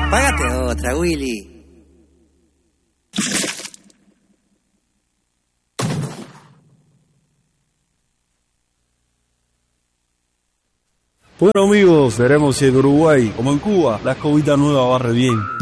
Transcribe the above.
Págate otra, Willy. Bueno amigos, veremos si en Uruguay, como en Cuba, la escobita nueva barre bien.